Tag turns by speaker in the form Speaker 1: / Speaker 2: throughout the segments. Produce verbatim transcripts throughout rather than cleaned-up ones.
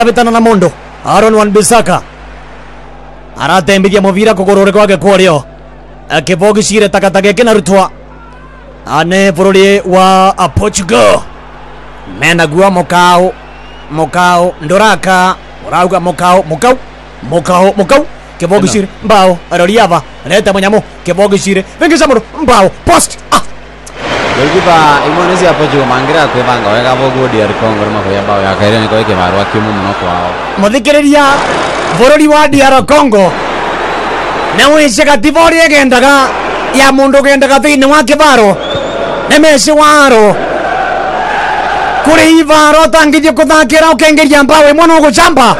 Speaker 1: Betana na Mondo Aaron Wan-Bissaka aratembithia muvira kugurure kwake kwario akivogicire takataka kinarutwa ane bururi wa Portugal mena gua mokao mokao ndoraka urauga mokao mokao mokao mokao kivogicire mbao aroriava leta munyamo kivogicire vingisha muno mbao post ah
Speaker 2: Golikipa imonezi ya Portugal mangira kwevanga wega bogo D R Congo makoya bao ya kaire niko yake marwa kimu muno kwao
Speaker 1: muthikiriria bururi wa D R Congo na wese kativori egendaga ya mundu gendaga thini wa kivaro nemesi waro kuri ivaro tangithie kuthakira ukengeria mbawe mwana ugucamba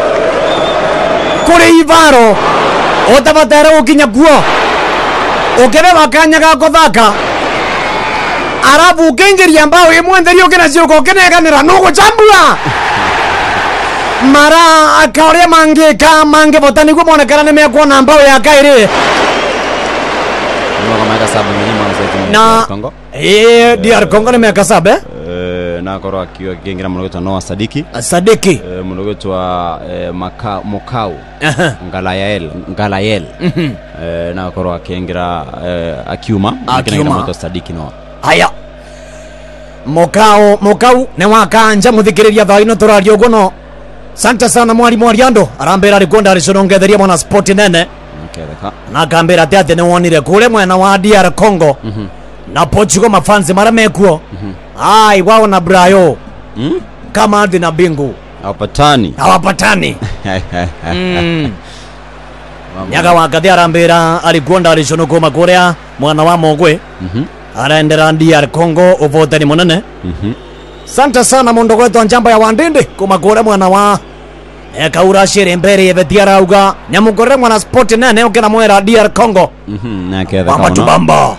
Speaker 1: kuri ivaro utavatera ukinya guo ukire wakanya ga kuthaka arabu ukengeria mbawe imwe ntheri ukina ciuko ukineganira nugucambua mara akaoria mangika mange botani gwo monekana ne mekuona mbao ya kaire
Speaker 2: Mwa kama kasabu nyinyi mwanzo
Speaker 1: na
Speaker 2: Congo
Speaker 1: eh D R Congo ne mekasabe
Speaker 2: eh na koro akiwa kingira mlogeto Noah Sadiki
Speaker 1: Sadiki
Speaker 2: eh mlogeto wa Maka Mokau Ngalayael Ngalayael eh na koro akingira akiuma akingira moto Sadiki no
Speaker 1: aya Mokau Mokau ne wakanja muthikiriria thaino turario gono Santa sana mwari mwariando arambera rikonda risonongetheria mwana sport nene
Speaker 2: okay
Speaker 1: na kambera tate ne wonire kule mwana wa D R Congo mm -hmm. na Portugal mafanzi mara mekuo mm -hmm. ai wao na Brayo mm? kama ardhi na bingu
Speaker 2: hawapatani
Speaker 1: hawapatani mm. Nyaga wakati arambera alikonda risonokoma korea mwana wa mogwe mm -hmm. araendera D R Congo uvotani munene mm -hmm. Santa sana mundo gwetu njamba ya wandinde kumakore mwana wa ekaura shere mbere yebetiara auga nyamugore mwana sport nene ukina mwera D R Congo
Speaker 2: mhm na kedha
Speaker 1: kama tubamba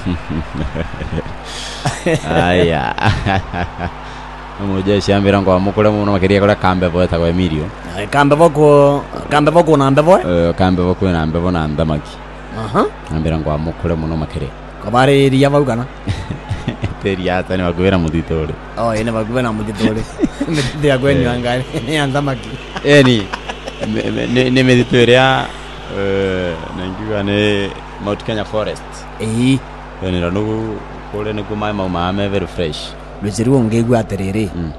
Speaker 2: aya mmoja shambira ngo amukore muno makeria kora kambe bota kwa Emilio
Speaker 1: kambe boko kambe boko na mbevo
Speaker 2: eh kambe boko na mbevo na ndamaki
Speaker 1: aha
Speaker 2: ambira ngo amukore muno makeria
Speaker 1: kabare ria baugana
Speaker 2: Teriata ni wakubera muditore.
Speaker 1: Oh, ene wakubera muditore. Ndia kwenyu angani ni andamaki.
Speaker 2: Eni ne ne meditore ya eh nangiwa ne Mount Kenya Forest.
Speaker 1: Eh.
Speaker 2: Eni ranu kole ne kuma mama me very fresh.
Speaker 1: Lweziru ongegwa aterere. Mm.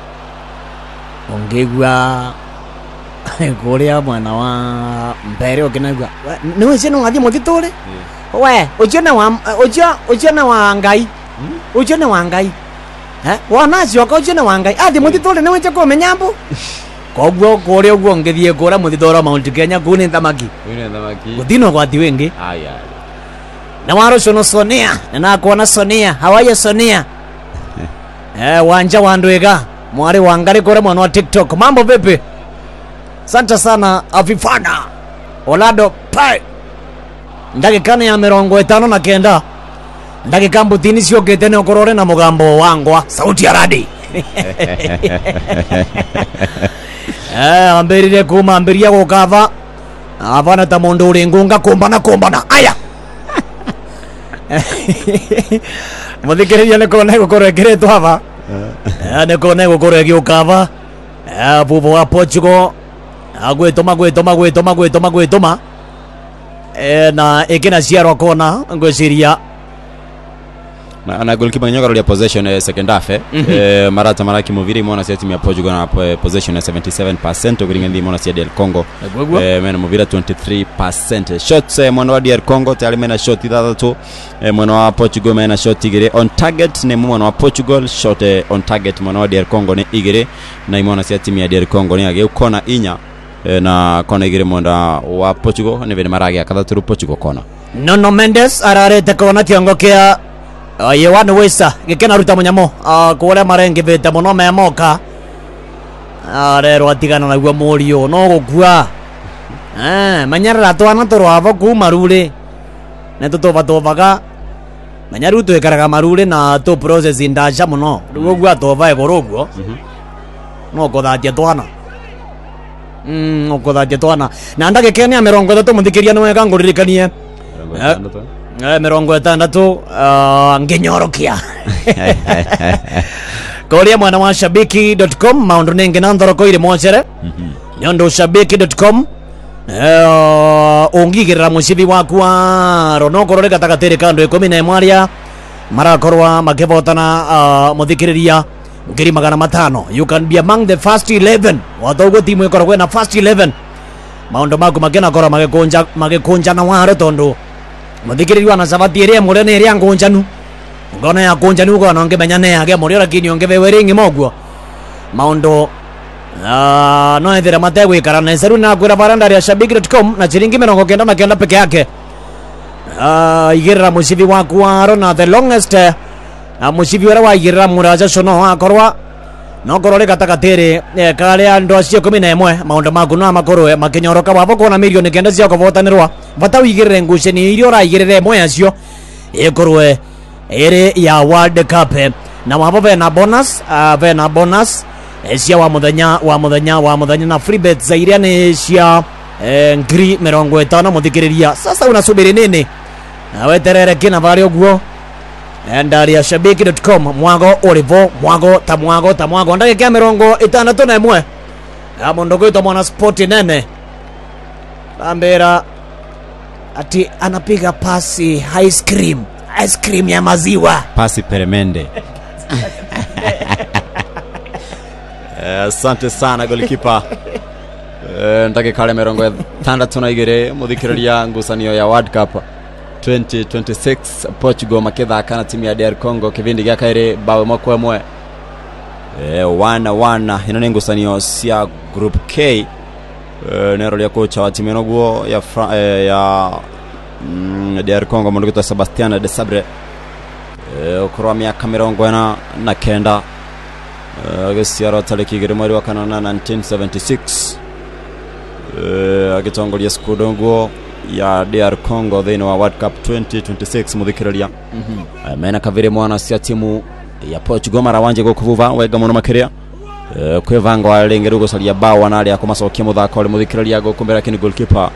Speaker 1: Ongegwa kole mwana wa mbere okenagwa. Niwe sino ngadi muditore? We, uchiona wa uchiona uchiona wa ngai. Uchiona wa ngai. Eh? Wanazi wako uchiona wa ngai. Ati muditore ne weche ko menyambu. Kogwo kore ogwo ngethie kora muditore Mount Kenya kune ndamaki.
Speaker 2: Kune ndamaki.
Speaker 1: Gutino kwati wengi.
Speaker 2: Aya.
Speaker 1: Na waro sono Sonia. Na kuona Sonia. Hawaye Sonia. Eh, wanja wandwega. Mwari wangari kore mwana wa TikTok. Mambo vipi? Asante sana Afifana. Olado pai. Ndagikana ya mirongo itano na kenda ndagika mbutini ciokete ne okorore na mugambo wangwa sauti ya radi eh ambirire kuma ambiria gukava avana ta mundu uri ngunga kumbana kumbana aya muthikiriria ne kone gukore kiretu hava eh ne kone gukore giukava eh bubu wa Portugal agwetoma gwetoma gwetoma gwetoma gwetoma eh na ekina ciarwa kona ngweciria
Speaker 2: na na goalkeeper nyoka ya possession ya second half eh mm -hmm. eh marata maraki muviri mona sia timu ya Portugal na possession ya seventy-seven percent ukilinga ndi mona sia D R Congo eh mena muvira twenty-three percent shots eh mwana wa D R Congo tayari mena shot tatu eh mwana wa Portugal mena shot igere on target ne mwana wa Portugal shot eh, on target mwana wa D R Congo ne igere na mwana sia timu ya D R Congo ne age kona inya eh, na kona igere mwana wa Portugal ne vile maragi akadhaturu Portugal kona
Speaker 1: Nuno Mendes ararete kona kiongo kia Uh, Yewan Wesa gikena ruta munyamo uh, kore marenge beta muno memoka arero uh, atigana na gwa murio no gukua eh manyara twana torwavo ku marule ne to tova tovaga manyaru to ekaraga marule na to process indaja muno rugo gwa tova egorogo mhm no kodhatia twana mm no kodhatia twana na ndage kenya mirongo itatu muthikiria no wega nguririkanie Eh mirongo itandatu uh, nginyorokia koria mwana wa shabiki dot com maundu ningi na ndoroko ile mwachere nyondo shabiki dot com eh ungigirira mushibi waku wa ronoko rore katagatere kando ikumi na mwaria marakorwa makivotana uh, muthikiriria ngiri magana matano. You can be among the first eleven watogo timu ikoragwe na first eleven maundu maku magena kora magekonja magekonja na waro tondo muthikiriria na sabati ere murene ere angonjanu ngona ya konjanu ko nonge menyane yake muri lakini onge weringi mogwo maundu ah no endera mategwe karana seru na kura baranda ya shabiki dot com na chiringi mirongo kenda na kenda peke yake. Ah igirira mushibi waku waro na the longest na mushibi wara wa igirira muraja shono akorwa no korore katagatere kale ando acio kumi na imwe maundu maku no makoro makinyoroka wabo kona milioni kenda cia kuvotanirwa bata wigirire nguceni irio ra igirire imwe acio ikorwe ere ya World Cup na wabo bena bonus uh, bena bonus cia wa muthenya wa muthenya wa muthenya na free bets iria ni cia eh, ngiri mirongo itano muthikiriria. Sasa unasubiri nini? Nawe terere kina bari ogwo ndari ya shabiki dot com mwago olivo mwago ta mwago ta mwago ndage kia mirongo itandatu na imwe ya mondo gwito mwana sport nene ambera ati anapiga pasi ice cream ice cream ya maziwa
Speaker 2: pasi peremende. Asante sana golikipa ndage kale mirongo itandatu na igire muthikiriria ngucanio ya World Cup twenty twenty-six Portugal maketha kana timu ya D R Congo kivindi gya kaire bawe mwako mwe eh wana wana ino ni ngucanio cia group K eh nero ya kocha wa timu noguo ya Fra, eh, ya mm, D R Congo mundu Sebastian de Sabre eh okorwa miaka mirongo ina na kenda eh agesiaro taleki gire mweri wa kana nineteen seventy-six eh agitongoria skudongo ya D R Congo thini wa World Cup twenty twenty-six muthikiriria mhm mm mena kavire mwana cia timu ya Portugal mara wanje gokuvuva wega muno makiria e, kwevanga walengeru gosalia bawa nali akomasokia muthako ali muthikiriria gokumbera kini goalkeeper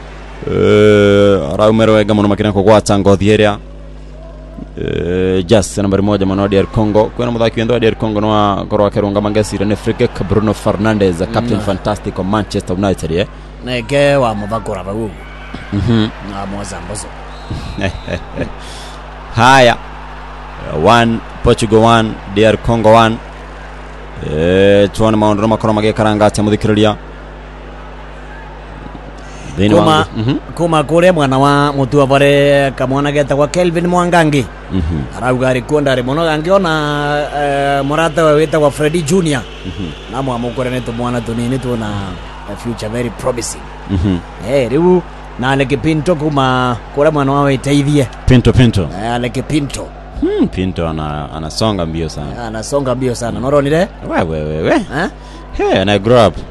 Speaker 2: eh araumero wega muno makiria kugwata ngothi area eh just number moja mwana wa D R Congo kwena muthaki wendo wa D R Congo no korwa kerunga mangesire ne frike Bruno Fernandes mm. captain fantastic of Manchester United eh
Speaker 1: neke wa mubakora bagu
Speaker 2: mhm
Speaker 1: na mwazambozo
Speaker 2: haya one Portugal one D R Congo one eh tuone maondo makoro mage karanga ati muthikiriria
Speaker 1: Kuma kuma, mm -hmm. kuma kure mwana wa mutu wa bare kamwana geta kwa Kelvin Mwangangi mhm mm arauga ri konda ri mono gangiona uh, morata weta wa Freddy Junior mhm mm na mwa mukore neto mwana tunini tuna a future very promising mhm mm eh riu na Aleke Pinto kuma kura mwana wawe itaithie
Speaker 2: Pinto Pinto
Speaker 1: eh Aleke Pinto
Speaker 2: hmm Pinto ana anasonga mbio sana
Speaker 1: anasonga mbio sana noronire
Speaker 2: wewe wewe
Speaker 1: eh
Speaker 2: hey and I grew up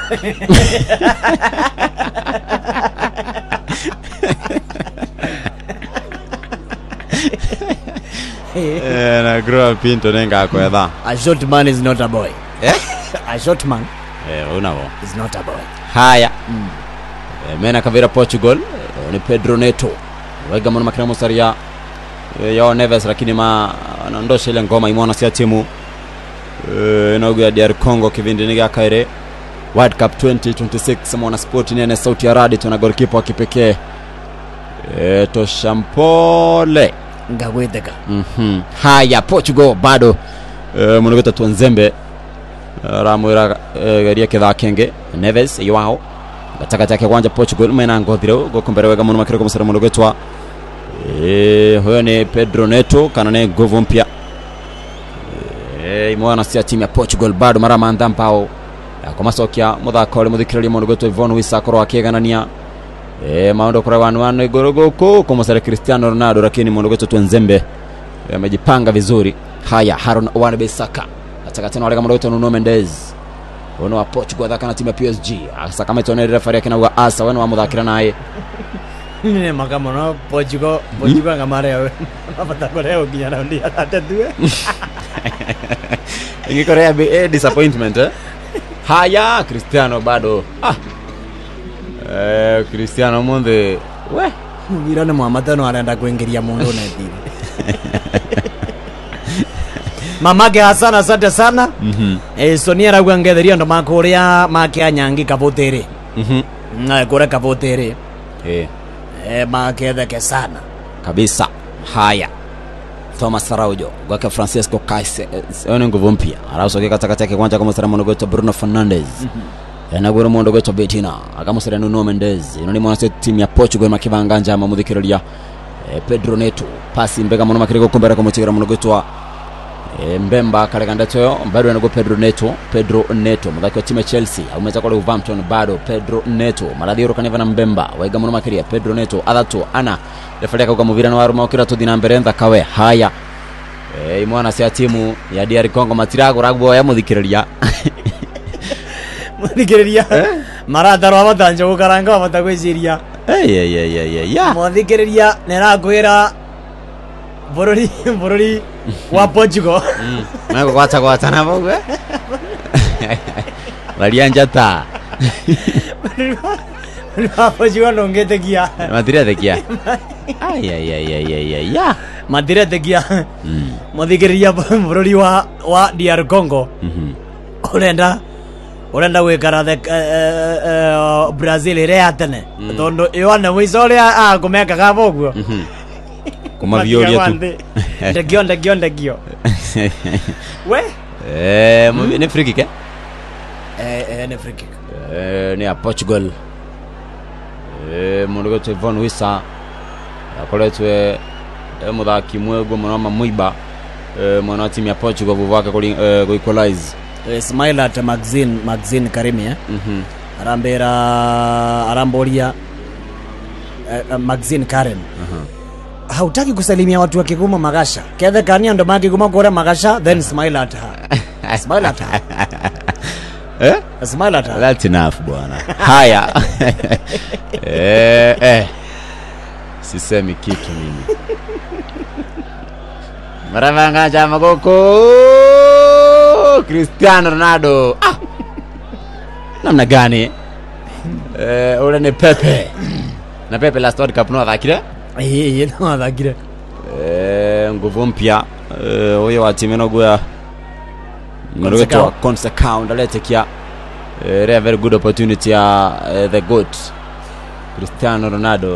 Speaker 2: and I grew up Pinto nenga kwetha
Speaker 1: a short man is not a boy
Speaker 2: eh
Speaker 1: a short man
Speaker 2: eh unavo
Speaker 1: is not a boy
Speaker 2: haya mm. e, mena kavira Portugal e, ni Pedro Neto wega mwana makina musaria e, yao Neves lakini ma anaondosha ile ngoma imona sia timu e, inaogu ya D R Congo kivindi niga kaire World Cup twenty twenty-six mwana sport nene sauti ya radi tuna goalkeeper wa kipekee e, Toshampole
Speaker 1: ngagweteka
Speaker 2: mhm mm haya Portugal bado e, mwana Tuanzembe ramwira e, garia kitha kenge Neves yao gataka take kwanja Portugal mena ngothire gokombere wega muno makire kumusara muno gwetwa eh hoyo ni Pedro Neto kana ne govu mpya eh imwana sia timu ya Portugal bado mara manda mpao akomasokia muthako ole muthikiriria muno gwetwa Ivon Wissa korwa kiganania eh maondo kora wanu wanu igorogoko kumusara Cristiano Ronaldo lakini muno gwetwa Tuanzembe amejipanga vizuri. Haya Haron Wan-Bissaka ataka tena wale muno gwetwa Nuno Mendes ono wa Portugal thaka na timu ya P S G asa kama tonere referee yake na wa asa wano wa muthakira naye
Speaker 1: ni makamo no Portugal Portugal ngamare yawe napata koreo kinyana ndia atatue
Speaker 2: ingi korea be eh, disappointment eh haya Cristiano bado ah eh Cristiano monde we
Speaker 1: ngira na Muhammad no anaenda kuingiria mundu na thiri mamake Hassan asante sana.
Speaker 2: Mhm.
Speaker 1: Eh Sonia ragwa ngetheria ndo makuria make anyangi kabotere.
Speaker 2: Mhm.
Speaker 1: Na kore kabotere.
Speaker 2: Eh.
Speaker 1: Eh maketheke sana.
Speaker 2: Kabisa. Haya. Thomas Araujo gwake Francisco Kaise one nguvu mpya arauso kikatakata yake kwanja kama Seramo Ngoto Bruno Fernandes yanagura mondo gweto Betina akamusira Nuno Mendes ino ni mwana timu ya Portugal makibanganja amamuthikiriria e, Pedro Neto pasi mbega mono makiriko kumbera kwa mutigera mono gweto e, Mbemba kaleganda toyo bado yanago Pedro Neto Pedro Neto mudhaki wa timu ya Chelsea umeza kwa Wolverhampton bado Pedro Neto maradhiro kaneva na Mbemba waiga mono makiria Pedro Neto adato ana lefeleka kwa muvira na waruma ukira to dinamberenda kawe haya eh imwana cia timu ya D R Congo matirago ragbo ya muthikiriria
Speaker 1: muthikiriria marata rwa batanje gukaranga batagwiciria
Speaker 2: eh ya ya ya ya ya
Speaker 1: muthikiriria nerakwira borori borori wa Portugal
Speaker 2: mako kwata kwata na bogwe varianja ta
Speaker 1: Portugal ngete kia
Speaker 2: matira de kia ay ay ay ay ay ya
Speaker 1: matira de kia muthikiriria borori wa wa D R Congo
Speaker 2: mhm
Speaker 1: urenda urenda gwikara the Brazil ire atene tondo iona mwisoria a kumeka gaboguo
Speaker 2: mhm kuma violia tu
Speaker 1: ndegio ndegio ndegio we
Speaker 2: eh ni free kick eh
Speaker 1: eh ni free kick
Speaker 2: eh ni a Portugal eh mundu gwe Von Wissa akoletwe muthaki mwego muno muiba eh mwana timu ya Portugal vuvaka kuli go equalize
Speaker 1: Ismail at Maxine Maxine Karimi eh
Speaker 2: mhm
Speaker 1: arambera arambolia Maxine Karen
Speaker 2: mhm
Speaker 1: hautaki kusalimia watu wa Kigoma Magasha kethe kania ndo maki Kigoma kore Magasha then smile at her smile at her
Speaker 2: eh
Speaker 1: smile at her
Speaker 2: that's enough bwana haya eh eh sisemi kitu mimi maravanga chama goko Cristiano Ronaldo ah namna gani eh ule ni Pepe na Pepe last World Cup no athakire
Speaker 1: eh eh no athakire
Speaker 2: eh nguvu mpya huyo wa timu inoguya ngorogetwa Consecao ndaletekia eh a very good opportunity ya uh, the goat Cristiano Ronaldo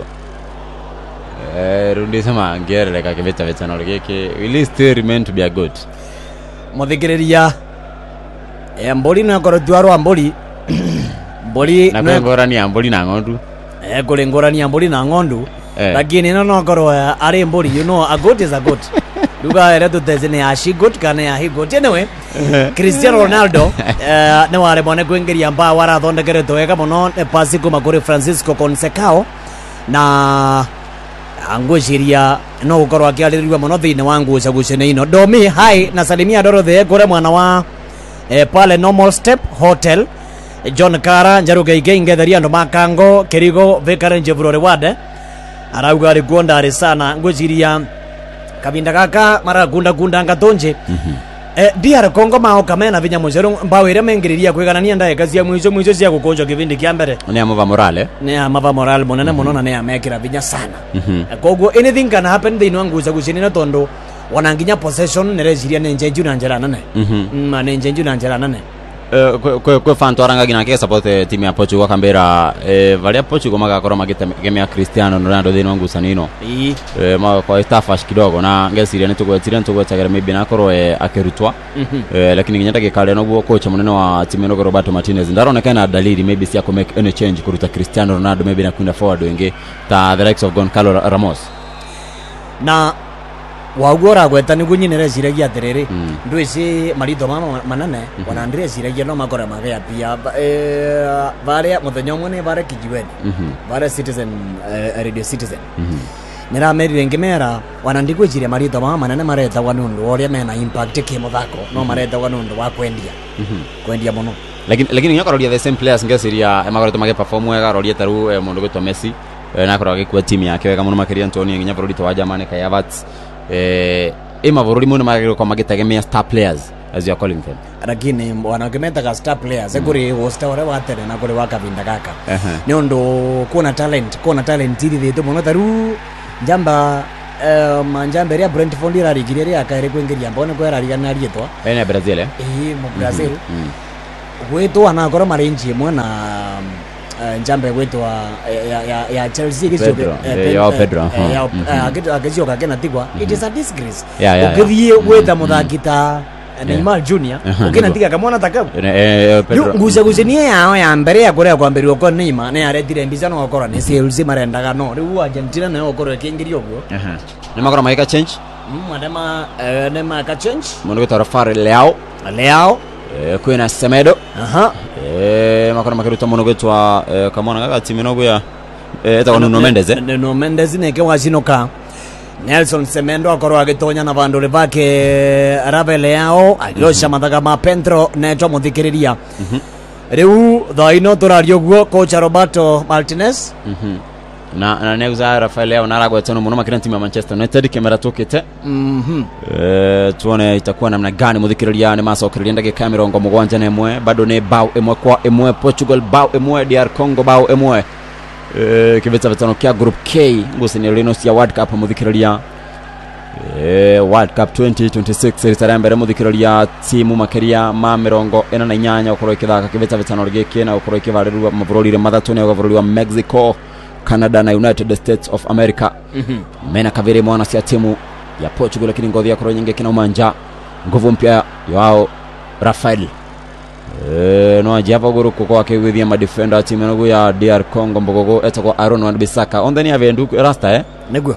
Speaker 2: eh rundi sama ngere ka kibeta beta no geke will still remain to be a goat
Speaker 1: muthikiriria eh mboli no korotwaro amboli mboli
Speaker 2: na ngorani amboli na ngondu
Speaker 1: eh kule ngorani amboli na ngondu lakini no no koro ari mboli you know a goat is a goat duga era to tezene ya shi goat kana ya hi goat anyway Cristiano Ronaldo ne wale bone kwengeria mba wara thondekere toeka muno pasi kuma kuri Francisco Consecao na angushiria no ukorwa akiaririrwa muno thine wangu ucagucene ino domi hai na salimia Dorothy kure mwana wa e, pale Normal Step Hotel John Kara njaruge igengetheria ndo makango kerigo Vikare Njevurore wade arauga ari kuonda ari sana ngushiria kabinda kaka mara gunda gunda ngatonje
Speaker 2: mhm
Speaker 1: eh D R Congo mao kamena vinya muzero mbawire mengiriria kweganania ndaye kazi ya mwizo mwizo cia gukonjo kivindi kia mbere
Speaker 2: ni amava morale
Speaker 1: ne amava moral monene mm -hmm. monona ne amekira vinya sana
Speaker 2: mm -hmm.
Speaker 1: kogo anything can happen they no nguza gucinina tondo wananginya possession nerejiria ne njenju na njera nane
Speaker 2: mhm
Speaker 1: mm ne njenju na njera nane
Speaker 2: eh kwe kwe fan twaranga gina ke support timu ya Portugal kambera eh valia Portugal magakora magitemea Cristiano Ronaldo thini wangu sanino eh ma kwa staff kidogo na ngesiria ne tugo tiran tugo tagara maybe na koro eh akerutwa eh lakini nginyata gekale no coach munene wa timu no Roberto Martinez ndarona kana dalili maybe si make any change kuruta Cristiano Ronaldo maybe na kwenda forward wenge ta the likes of Gonzalo Ramos
Speaker 1: na wagora gweta ni gunyinere ziragia terere
Speaker 2: mm.
Speaker 1: ndwisi marito mama manane mm -hmm. wanandire ziragia no makora magaya pia eh vale muthenya umwe ne vale kijiweni
Speaker 2: mm -hmm.
Speaker 1: vale Citizen uh, Radio Citizen
Speaker 2: mm -hmm.
Speaker 1: nira meri ngemera wanandigwijiria marito mama manane mareta wanundu oria mena impact ke muthako no mareta wanundu wa kwendia
Speaker 2: mm -hmm.
Speaker 1: kwendia muno
Speaker 2: lakini lakini nyakororia the same players ngesiria emagoreto mage perform wega roria taru eh, mundu gitwa Messi eh, nakora gikuwa timu yake wega muno makiria Antonio nginya burudi to Germany Kai Havertz eh ema burudi muno magiro kwa magitegemea star players as you are calling them
Speaker 1: lakini wanagemeta ka star players eguri mm. hosta wale watere na kule wakavinda kaka
Speaker 2: uh -huh.
Speaker 1: niondo kuna talent kuna talent ili thitu muno taru jamba eh manjambe ya Brentford ira rigire ya kaire kwengeria mbone ko era rigana rietwa
Speaker 2: ene Brazil eh
Speaker 1: eh mu Brazil gwetu anakora marenji mwe na njambe gwetu ya ya ya Chelsea kicho
Speaker 2: ya Pedro
Speaker 1: ya akizio kakena tigwa it is a disgrace
Speaker 2: ukithie
Speaker 1: gweta muthakita Neymar Junior ukina tiga kamona takau
Speaker 2: Pedro
Speaker 1: nguze nguze nie yao ya mbere ya korea kwamberio ko Neymar ne aretire mbica no gukora ni Chelsea marendaga no riu Argentina ne gukora kingirio gwo
Speaker 2: ne makora maika change
Speaker 1: madema ne maka change
Speaker 2: mundu gitara Rafael Leao
Speaker 1: Leao
Speaker 2: kwina Semedo
Speaker 1: aha
Speaker 2: eh makora makiruta mundu gitwa kamona gaga timino gwa eta Nuno Mendes eh
Speaker 1: Nuno Mendes ne ke washinoka Nelson Semedo akorwa agitonya na bandole bake Rafael Leao agosha mathaga ma Pedro neto muthikiriria riu thaino turario gwo coach Roberto Martinez
Speaker 2: mhm na na neuza Rafael Leao naragwetano muno makira timu ya Manchester United kamera tokete
Speaker 1: mhm
Speaker 2: eh tuone itakuwa namna gani muthikiriria ni masokereria ndagika mirongo mugwanja na imwe bado ni bao imwe kwa imwe Portugal bao imwe D R Congo bao imwe eh kiveta vetano kia group K ngusini rino cia World Cup muthikiriria eh World Cup twenty twenty-six ritarambere muthikiriria timu makeria ma mirongo ina na inyanya ukoro ikithaka kiveta vetano rigiki na ukoro ikivarirwa mavurorire mathatu ne ukavurorwa Mexico, Canada na United States of America. Mhm. Mena kavire mwana cia timu ya Portugal lakini ngothi ya koro nyingi kina umanja nguvu mpya yao Rafael eh no ajava guru kuko akewithia ma defender timu no ya D R Congo mbogogo etako Aaron Wan-Bissaka ondeni avendu rasta eh
Speaker 1: negwo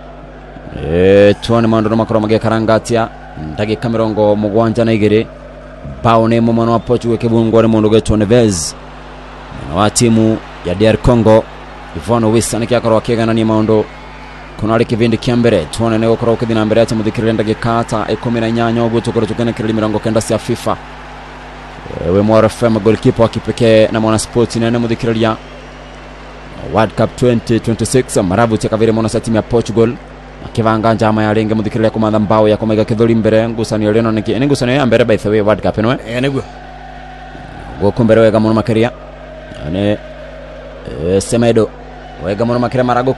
Speaker 2: eh tuone mando no makoro mage karangatia ndagika mirongo mugwanja na igiri bao ne momo wa Portugal kebungo ne mondo geto Neves wa timu ya D R Congo Ivano Wissa ne kyakoro akegana ni maundo kuna ali kivindi kiambere tuone ne okoro kidina mbere ati mudhikirira ndagika ta ikumi na inyanya ogo tukoro tukene kirili mirongo kenda cia FIFA we more F M goalkeeper wa kipekee na mwana sports nene mudhikiriria World Cup twenty twenty-six marabu tika vile mwana timu ya Portugal akivanga njama ya lenge mudhikiriria kumanda mbao ya kumega kidhuli mbere ngusani reno niki ngusani ya mbere by the way World Cup enwe
Speaker 1: enegwo
Speaker 2: go kumbere wega mwana makeria ane Semedo wega mwana makeria marago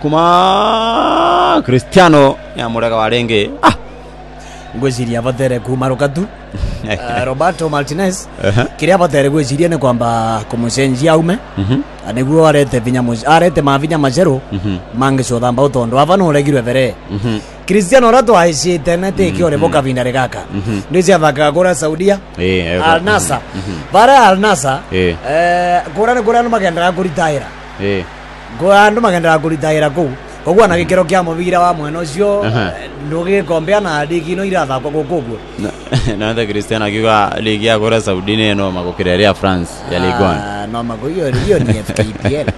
Speaker 2: kuma Cristiano ya murega wa lenge ah
Speaker 1: ngweziria vatere kumarukatu uh, Roberto Martinez uh-huh. Kiria vatere ngweziria ne kwamba kumucenjia ume mhm uh aniguo arete vinya mo arete mavinya majero mhm mange so thamba utondo avano uregirwe vere mhm Cristiano Ronaldo aishite na teki ore boka vinare kaka ndizi avaka gora Saudia
Speaker 2: eh
Speaker 1: Al Nassr bara Al Nassr eh gora gora no magenda ku retire eh gora no magenda ku retire ku ogwa na gikero kia mubira wa mweno cio ndugi kombea na ligi no iratha kwa gukugwo
Speaker 2: na nda Cristiano akiwa ligi ya gora Saudi ne no magokireria France ya Ligue one
Speaker 1: ah no magoyo hiyo ni F K P L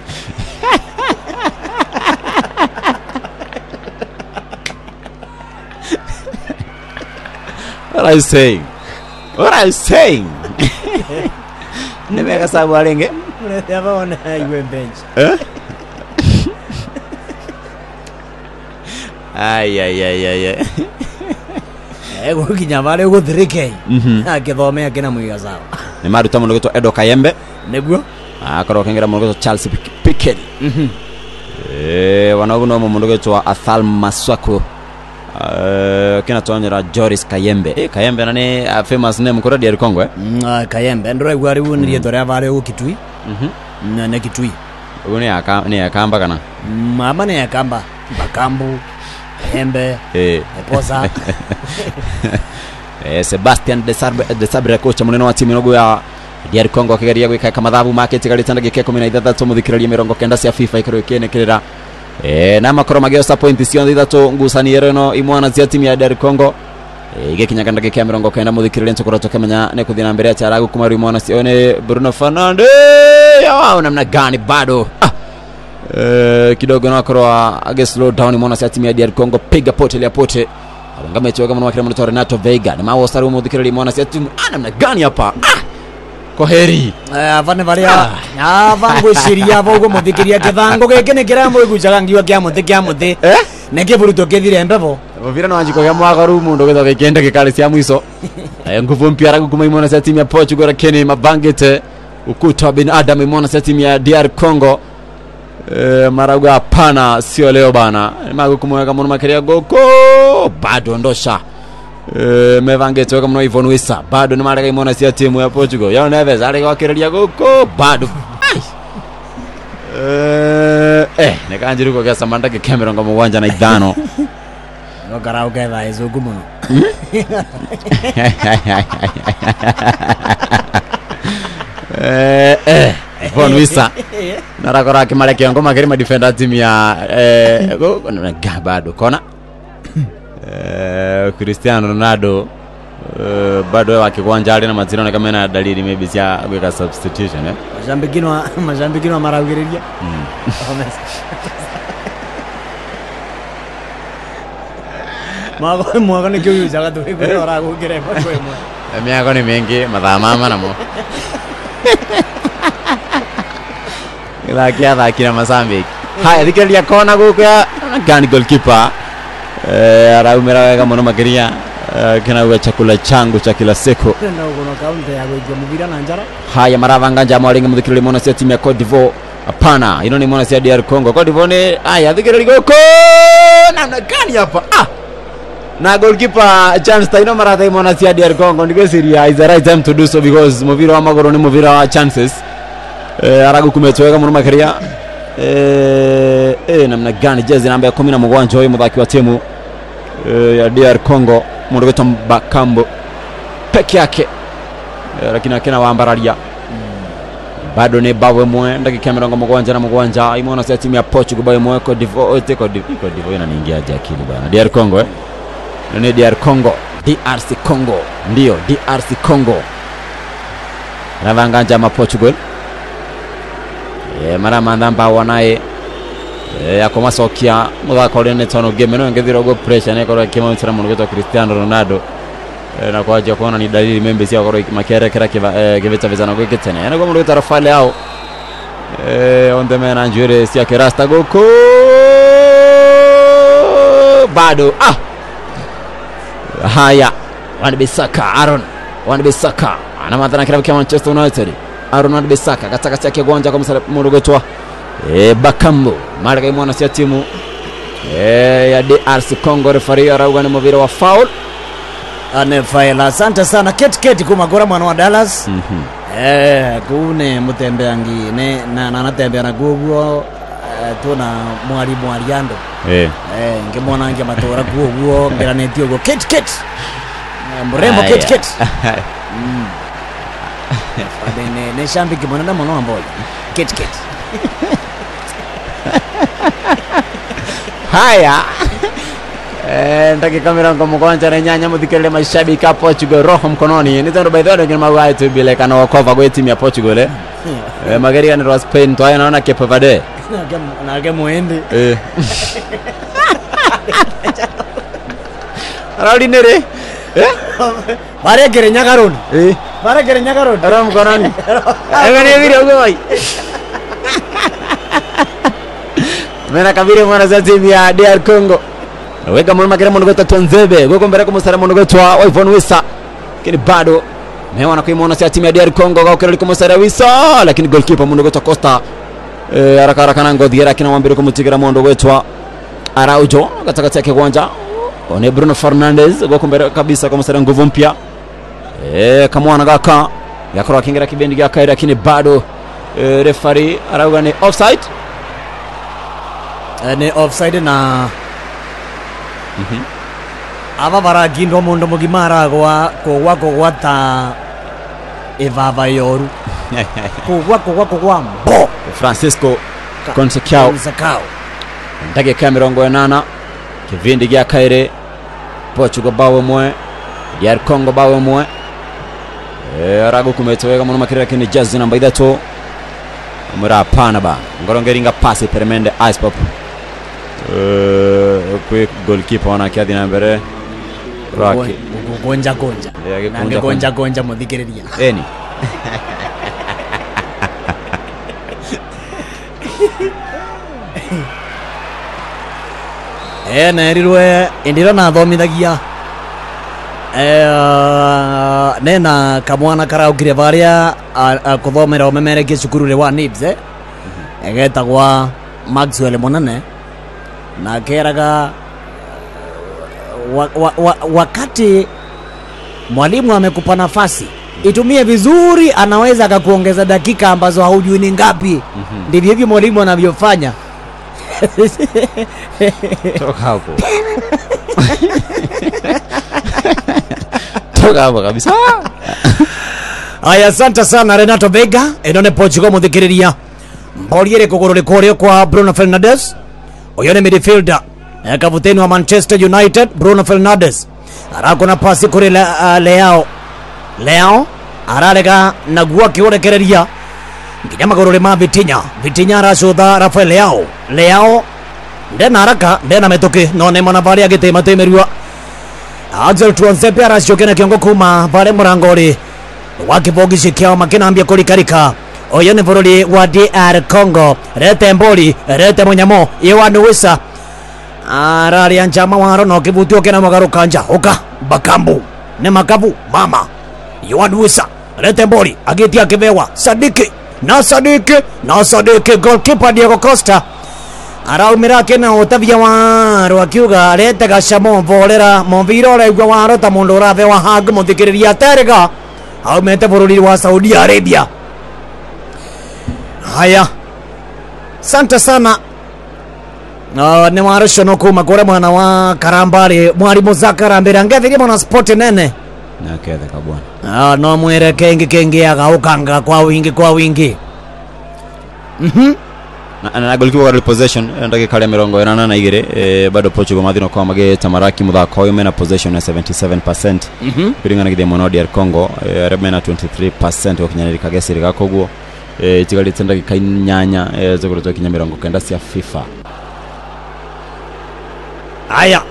Speaker 2: What are you saying? What are you saying? Nimeka sabu alenge
Speaker 1: unataka ona iwe bench
Speaker 2: eh ay ay ay ay
Speaker 1: eh go kinyavale go three K akithomea kina mwiga sawa
Speaker 2: ni maruta muno gitwa Edo Kayembe
Speaker 1: negwo
Speaker 2: akoro kengera muno gitwa Charles Piquet mhm eh wanago no muno gitwa Athal Maswako eh kina tonyera Joris Kayembe eh Kayembe nani famous name ko D R Congo eh
Speaker 1: mm Kayembe ndore gwari wonirie tore vale u Kitui mhm na ne Kitui
Speaker 2: une aka ne akamba kana
Speaker 1: mama ne akamba bakambu Kayembe
Speaker 2: eh
Speaker 1: posa
Speaker 2: eh Sebastian de Sabre de Sabre coach munene wa timu nogo ya D R Congo akigeria gwika kamathabu market galitanda gike kumi na ithathatũ muthikiriria mirongo kenda cia FIFA ikaro kene kirira eh na makoro mageo sa point cio ithatũ ngusani reno imwana cia timu ya D R Congo eh igekinya kanda gike mirongo kenda muthikiriria ntokoro tokemenya ne kuthina mbere ya aragu kuma imwana cio ne Bruno Fernandes yao namna gani bado eh kidogo na akoro age slow down imwana cia timu ya D R Congo piga pote ile pote ngame choga mwana wakira mwana Renato Veiga ni mawo saru muthikiriria imwana cia timu namna gani hapa koheri
Speaker 1: eh avane varia avango shiria vogo muthikiria kithango geke ne kirambo igucaga ngiwa kia muthi kia muthi eh ne kiburuto kithire mbevo
Speaker 2: muvira no anjiko ya mwagaru mundu githo gikende gikari cia mwiso eh nguvu mpya aragu kuma imwana cia timu ya Portugal Kenny Mabangete ukuta bin Adam imwana cia timu ya D R Congo e, Maragwa hapana sio leo bana mago kumweka mwana makeria goko bado ndosha e, Mevange toka mwana Ivon Wissa bado ni Maragwa imona sia timu ya Portugal Yao Neves ali kwa keria goko bado eh eh nekanjiru kwa kiasa mandake Cameron kama uwanja na idhano
Speaker 1: Ngara ukeva ezugu muno
Speaker 2: eh eh Ivon Wissa narakora kimale kiongo magari ma defender team ya eh go bado kona eh Cristiano Ronaldo Uh, bado wake kuanja ali na mazino kama na dalili maybe sia weka substitution eh
Speaker 1: Mazambikino mazambikino marawigeria
Speaker 2: mm.
Speaker 1: Mago mwaga ni kyo yuza gato ko ora go kire pa ko mo
Speaker 2: Mimi ni mengi madhamama na mo Ila kia da kina Mozambique haya dikelia kona go kwa gani goalkeeper eh araumera wega mono mageria Uh, kina uwe chakula changu cha kila siku
Speaker 1: tenda ukono kaunti ya gwe mubira na njara
Speaker 2: haya maravanga mwalinga mudhikiri mwana sia timu ya Cote d'Ivoire hapana ino ni mwana sia D R Congo Cote d'Ivoire ni haya dhikiri goko namna gani hapa ah na goalkeeper chance taino marata mwana sia D R Congo ndike siria is the right time to do so because muvira wa magoro ni muvira wa chances eh aragu kumetoweka mwana makaria eh eh namna gani jezi namba ya kumi na moja huyo mudhaki wa timu eh, ya D R Congo mundu wetu Bakambo peke yake e, lakini akina waambararia mm. bado ne bawe mwe ndaki kamera ngo mugwanja na mugwanja imona sa timu ya Portugal bawe mwe Cote d'Ivoire Cote d'Ivoire inaniingia akili bana D R Congo eh ne D R Congo D R C Congo ndio D R C Congo ravanganja ma Portugal e mara mandamba wanaye e akomasokia muthako rene tono game no ngethiro go pressure ne kora kima nsira mundu geto Cristiano Ronaldo e na kwaje kuona ni dalili membe sia kora makerekera kiva giveta vezana go kitene ene go mundu geto Rafael ao e onde mena njure sia kerasta goko bado ah haya Wan-Bissaka Aaron Wan-Bissaka ana madhara kila kwa Manchester United Aaron Wan-Bissaka kataka chake gwanja kwa mundu geto e Bakambo maraka imona sia timu e ya D R C Congo referee arauga ni muvira wa foul
Speaker 1: ane faila asante sana ket ket kumagora mwana wa Dallas mhm mm eh kune mutembeangi ne na nanatembea na guguo e, tuna mwali mwaliando
Speaker 2: eh
Speaker 1: eh ngemona nge matora guguo ngeranetio go ket ket mrembo ket ket mm ne ne shambiki mwana na mwana mbole ket ket
Speaker 2: haya eh ndaki kamera ngo mkwanja na nyanya muthikele mashabiki wa Portugal roho mkononi nitendo by the way ngema wa to be like ana cover kwa timu ya Portugal eh eh magari ya ni Spain to naona Cape Verde
Speaker 1: na game muende
Speaker 2: eh Arali nere eh
Speaker 1: bare gerenya karon
Speaker 2: eh
Speaker 1: bare gerenya karon
Speaker 2: roho mkononi ngani video ngoi mena kabiri mwana za timu ya D R Congo weka mwana makere mwana gota Tonzebe goko mbere ko musara mwana gota Ivon Wissa kini bado meona kuimona sia timu ya D R Congo kwa kile musara Wissa lakini goalkeeper mwana gota Costa eh haraka haraka nango dhiera kina mwambire ko mutigira mwana gota Araujo katikati yake uwanja one Bruno Fernandes goko mbere kabisa kwa musara nguvu mpya eh kamwana gaka yakora kingira kibendi ya kaira kini bado eh, referee arauga ni offside
Speaker 1: ne offside na
Speaker 2: mhm mm
Speaker 1: aba baragindo mundo mugimara kwa kwa kwa ta evava yoru kwa kwa kwa kwa bo
Speaker 2: Francisco Conceição
Speaker 1: Conceição
Speaker 2: ndage Camerongo enana kivindi gya kaire Portugal bawe mwe D R Congo bawe mwe e rago kumetoweka muno makira kini jazz namba three mura pana ba ngorongeringa pasi permende ice pop eh quick goalkeeper wana kiadi nambere
Speaker 1: Rocky gonja gonja nange gonja gonja mudhikireria
Speaker 2: eni
Speaker 1: eh nerirwe indira na thomithagia eh nena kamwana karaukire varia kuthomera umemereke cukuru ri wa Nibs eh egetagwa Maxwell Monane na keraga wa, wa, wa, wakati mwalimu amekupa nafasi itumie vizuri, anaweza akakuongeza dakika ambazo haujui ni ngapi. Ndivyo mm-hmm. hivyo mwalimu anavyofanya.
Speaker 2: Toka hapo. Toka hapo kabisa.
Speaker 1: Aya, asante sana Renato Vega. Enone Portugal muthikiriria. Mboriere kugorore koreo kwa Bruno Fernandes. Oyone midfielder. Kapiteni wa Manchester United Bruno Fernandes. Arako na pasi kuri le, uh, Leao. Leao ararega nagua kiorekereria. Nginya magorore ma Vitinha. Vitinha aracutha Rafael Leao. Leao ndena haraka ndena metoke none mwana bali agite matemerua. Axel Tuanzebe aracokena kiongo kuma bale murangori. Wakibogishi kiao makinambia kurikarika. Oyone bururi wa D R Congo. Rete Mbori, Rete Munyamo, Iwanu Wisa. Arari anjama waro no kibutio kena magaru kanja. Oka Bakambu. Ne makabu mama. Iwanu Wisa, Rete Mbori, agitia kibewa. Sadiki, na Sadiki, na Sadiki goalkeeper Diego Costa. Arau mirake na Otavia waro akiuga Rete gashamo volera Moviro regwa waro tamondora ve wa hag muthikiriria terega. Au mete bururi wa Saudi Arabia. Haya, santa sana. Uh, ni marusho no kuma kore mwana wa Karambari mwalimu Zakarambira angethiri mwana sport nene
Speaker 2: na kethe kabwana.
Speaker 1: Ah, no mwere kengi kengi agaukanga kwa wingi kwa wingi. Mhm.
Speaker 2: Na na goalkeeper wa possession ndage kale mirongo ina na igire e, bado Portugal mathino kwa mage tamaraki muthako uyu mena possession ya seventy-seven percent. Mhm. Biringa na gide mono D R Congo e, remena twenty-three percent okinyanyirika gesiri gakoguo. Eh tigalite ndagika inyanya eh zogoroto kinya mirongo kenda cia FIFA.
Speaker 1: Aya.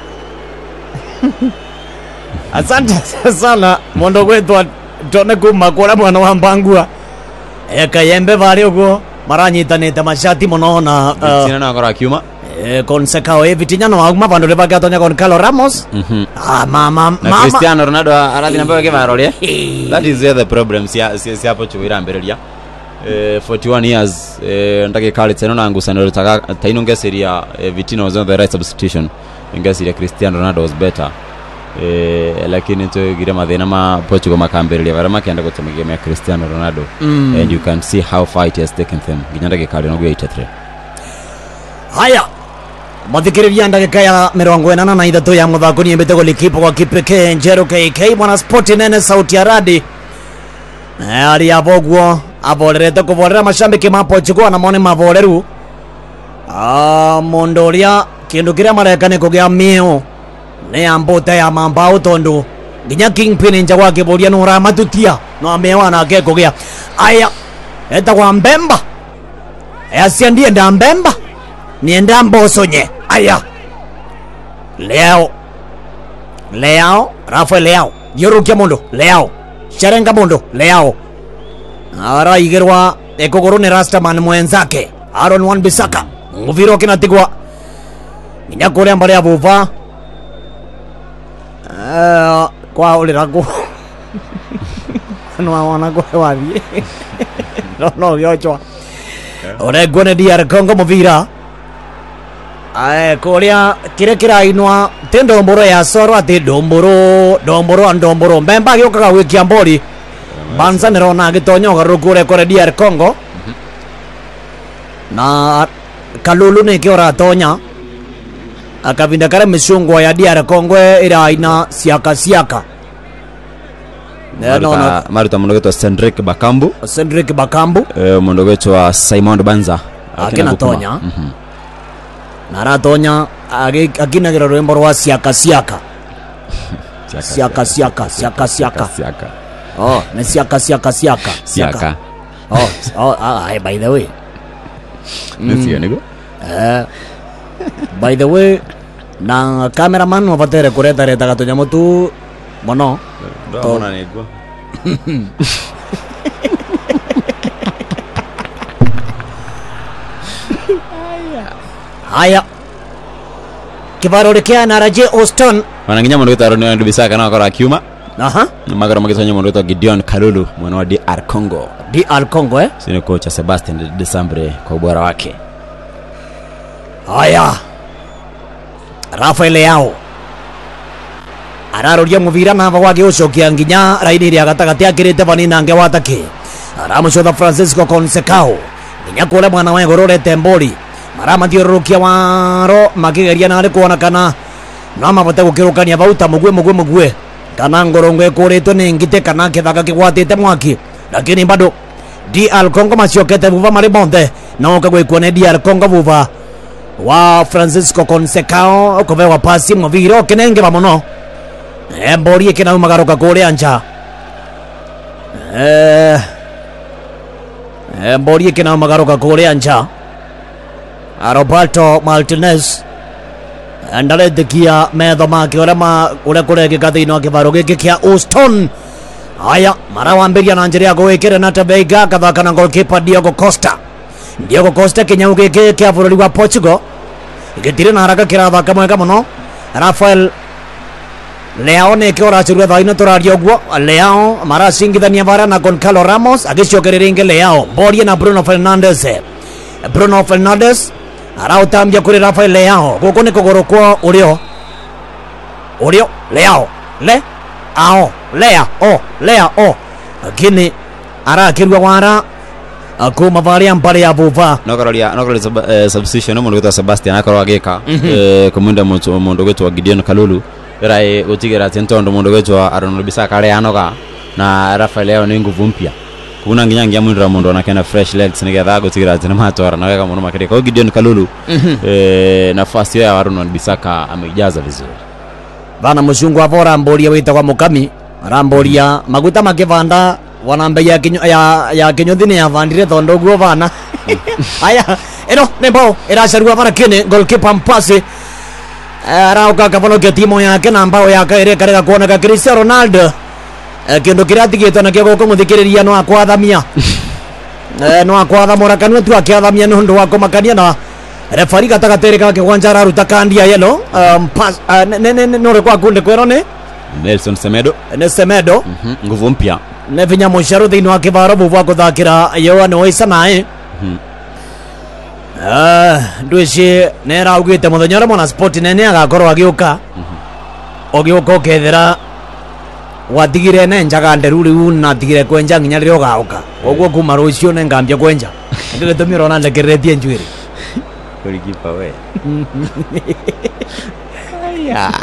Speaker 1: Asante sana mondo gwetu tone kuma kora mwana wa Mbangua. Eh kayembe bari ugo maranyitanite mashati mono na
Speaker 2: Vitinha na gora kiuma.
Speaker 1: Eh Conseka o Vitinha no aguma bando le baka tonya con Carlos Ramos.
Speaker 2: Mhm.
Speaker 1: Ah mama
Speaker 2: na
Speaker 1: mama
Speaker 2: Cristiano Ronaldo arathi na mbege barole. That is the problem sia sia hapo chuira mbereria. Uh, forty-one years uh, ndage kale teno na ngusano rutaka taino ngeseria uh, Vitinha was on the right substitution ngeseria Cristiano Ronaldo was better uh, lakini to gira mathena ma Portugal makambereria bara makenda gutemegemea Cristiano Ronaldo mm. and you can see how far it has taken them ginya ndage kale no eighty-three.
Speaker 1: Haya mathikiriria ndage kaya mirongo ina na ithatu ya muthako ni mbete golikipa kwa kipekee Njero K K mwana sport nene Sauti Aradi. Eh ali abogwo aborerete kuborera mashambiki ma Portugal na mone maboreru. Ah mondoria kindu kiria marekane kugia mio ne ambota ya mambao tondu nginya Kingpin nja gwake boria no ramatutia no amewa na ke kugia. Aya eta kwa Mbemba aya ndiye nda Mbemba nienda Mbosonye. Aya Leo Leo Rafael Leo Yorukia Mondo Leo Sharenga Mondo Leo ara igerwa ekogoro ne Rastaman mwenzake Aaron Wan-Bissaka muviro kinatigwa nginya kore ambare abuva eh kwa ule rago no wana kwa wabi no no yochwa ore gone D R Congo muvira ae korea kire kira inwa tendo mboro ya soro ati domboro domboro ndomboro Mbemba gyokaga wikia mbori banza nerona agitonyo garukure kore D R Congo na Kalulu ne kiora tonya akavinda kare mishungwa ya D R Congo ira ina siaka siaka
Speaker 2: no no maruta mundo geto Cedric Bakambu
Speaker 1: Cedric Bakambu
Speaker 2: eh mundo geto wa Simon Banza
Speaker 1: akina tonya mhm nara tonya akina gira rembo wa siaka siaka siaka siaka siaka siaka
Speaker 2: siaka
Speaker 1: oh ne siaka siaka siaka
Speaker 2: siaka
Speaker 1: oh oh ah by the way
Speaker 2: nesi anigo
Speaker 1: eh by the way na cameraman wa vatere kureta reta gatonya mutu mono
Speaker 2: to na nego
Speaker 1: haya kibarore kia na Raje Austin
Speaker 2: wananginya mundo geto Aaron Wan-Bissaka na kora kiuma.
Speaker 1: Aha
Speaker 2: magara magesanya mundo geto Gideon Kalulu mwana wa D R Congo
Speaker 1: D R Congo eh
Speaker 2: sine kocha Sebastian de Desambre kwa ubora wake.
Speaker 1: Aya Rafael Leao araroria muvira na wage ucokia nginya raini ria gatagati akirite vanina nge wataki aramucotha Francisco Consecao nginya kule mwana wa Gororete Mbori maramathiururukia waro makigeria nari kuona kana no mabote gukirukania bauta mugwe mugwe mugwe kana ngorongo ekuritwe ni ngite kana kithaka kigwatite mwaki lakini bado D R Congo maciokete vuva mari bonde no kagwikuone D R Congo vuva wa Francisco Consecao kuvewa pasi muviro kinenge bamuno Mbori ikina umagaruka kule anja eh Mbori ikina umagaruka kule anja Roberto Martinez andalethekia metho make urema ure kure gikathini wa kivaro giki kia Houston. Haya marawambiria na njira ya gwikira na Tabeiga kathaka na goalkeeper Diogo Costa. Diogo Costa kinyau giki kia bururi wa Portugal gitire na haraka kirathaka mwega muno. Rafael Leao ne kiora chirwe thaino turario guo Leao maracingithania vara na Goncalo Ramos agicokerera inge Leao Mbori na Bruno Fernandes. Bruno Fernandes arautambia kuri Rafael Leao guku ni kuguru kwa urio urio Leao le ao lea o lea o lakini arakirwa wara akuma varia mpare ya vuva
Speaker 2: nokororia nokororia substitution no mundu Sebastian akorwa gika kumunda mundu gitwa Gideon Kalulu rai gutigera tentondo mundu gitwa Arnold Bisaka Leanoga na Rafael Leao ni nguvu mpya kuna nginya ngia mundu mundu na kena fresh legs nigetha gutigera tena matora na wega muno makire kwa Gideon Kalulu eh nafasi ya Arnold Bisaka ameijaza vizuri
Speaker 1: bana mushungu avora Mbori wita kwa Mukami Ramboria maguta makivanda wanambe ya kinyo ya ya kinyothini ya vandire thondo guo bana aya eno nebo irasharua bara kine goalkeeper mpasi arauka kabono ketimo yake na mbao yake ire karega kuona Cristiano Ronaldo kindu kiratigitwo na kigo kumuthikiriria no akwathamia eh no akwathamura kanwa tu akiathamia no ndo wako makania na refari gatagatere ka kigwanja araruta kandi ya yellow um pass ne ne no rekwa kunde kwero ne
Speaker 2: Nelson Semedo
Speaker 1: ne Semedo
Speaker 2: nguvu mpya
Speaker 1: ne vinya musharo thini wa kibaro bubwa kuthakira Yohana Oisa nae ah ndwici ne raugite muthenya ro mona sport nene agakorwo agiuka ogiuka ukethera watigire ne njaga nderu riu na tigire kwenja nginya rio gauka ogwo kuma rucio ne ngambia kwenja ndire tumiro na ndekeretie njwiri
Speaker 2: golikipa we
Speaker 1: aya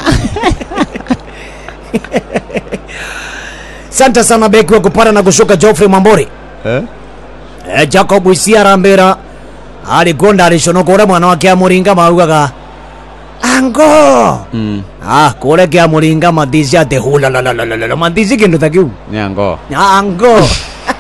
Speaker 1: Santa sana beki wa kupara na kushuka Geoffrey Mwambori eh eh Jacob Isia Rambera ali gonda alishono kore mwana wake amuringa maugaga ango mm. ah kore ke amuringa madizia te hula la la la la madizia kindu takiu
Speaker 2: ni ango
Speaker 1: ango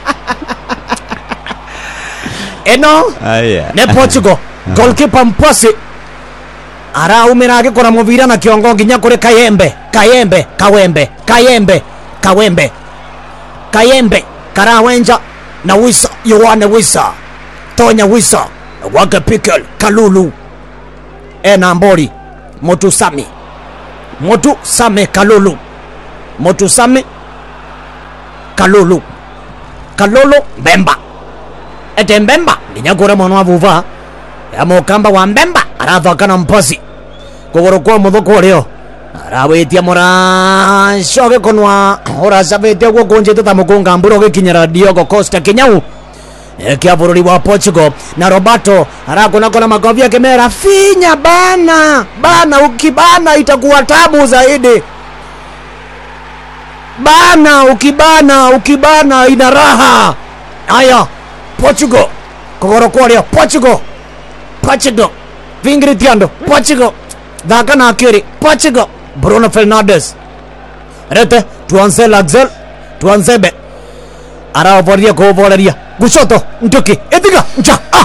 Speaker 1: eno
Speaker 2: aya
Speaker 1: ne Portugal goalkeeper mpasi ara umirage kora muvira na kiongo nginya kuri Kayembe Kayembe Kawembe Kayembe Kawembe Kayembe Karawenja na Wisa Yohane Wisa Tonya Wisa wake Pikel Kalulu ena Mbori Motu Sami Motu Same Kalulu Motu Sami Kalulu Kalulu Mbemba ete Mbemba nginya kura mwana vuva ya mukamba wa Mbemba arathaka na mpasi kuguru kwa muthoko rio arawetia mora shoge konwa ora sabete gwo konjete ta mukunga mburo gikinyira Diogo Costa kinyau ekia bururi wa Portugal na Roberto arakona kona makofi yake mera finya bana bana ukibana itakuwa tabu zaidi bana ukibana ukibana ina raha aya Portugal kuguru kwa rio Portugal Portugal Vingritiando Portugal Dhaka na akiri Portugal Bruno Fernandes Rete tuanze Laxel tuanzebe Arao voria ko voria Gushoto Nduki Edika Nja ah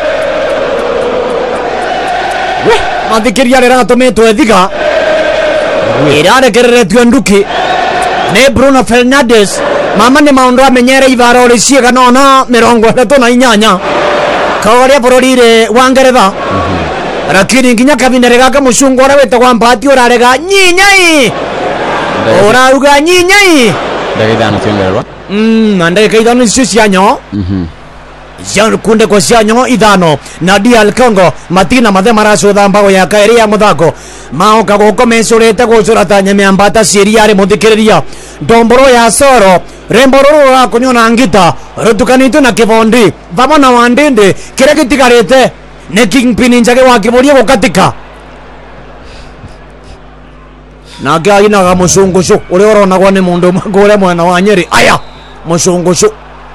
Speaker 1: Weh Madhikiria le rato meto Edika Irare kerere tu Nduki Ne Bruno Fernandes Mama ne maundwa menyere ivara ole siega nona Mirongo leto na inyanya Kawaria pororire Wangeretha Rakini nginya kabinere gaka mushungu ora weta kwa mpati ora rega nyinyai ora uga nyinyai
Speaker 2: ndagithano ciongererwa
Speaker 1: mm ndagithano icio cianyo
Speaker 2: mhm
Speaker 1: Jean kunde kwa sianyo idhano na D R Congo matina mathe maraco thambao ya kairi ya muthako maoka gukomensurite gucurata nyamiambata cieriari muthikiriria ndomboro ya soro rembororo ra kunyona ngita rutukanitwe na kibondi vamo na wandinde kire gitigarite ni Kingpin njage wa kiboria gukatika na gaina ga mucungushu uri uronagwa ni mundu magure mwana wa Nyeri aya mucungushu.